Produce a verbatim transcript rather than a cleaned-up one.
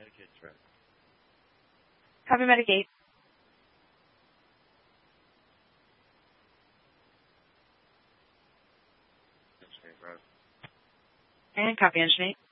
Medicate's ready. Copy Medicate. Engineer, right. And copy Engineer.